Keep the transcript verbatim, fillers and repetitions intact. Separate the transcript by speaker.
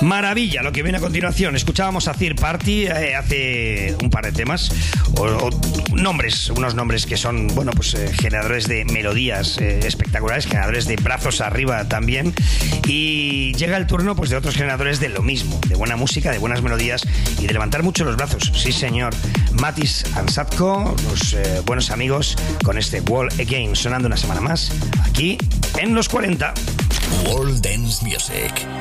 Speaker 1: Maravilla, lo que viene a continuación. Escuchábamos a Third Party eh, hace un par de temas, o, o nombres, unos nombres que son, bueno, pues eh, generadores de melodías eh, espectaculares, generadores de brazos arriba también. Y llega el turno, pues, de otros generadores de lo mismo, de buena música, de buenas melodías y de levantar mucho los brazos. Sí, señor. Matis and Sadko, los eh, buenos amigos, con este Wall Again, sonando una semana más aquí en Los cuarenta.
Speaker 2: World Dance Music.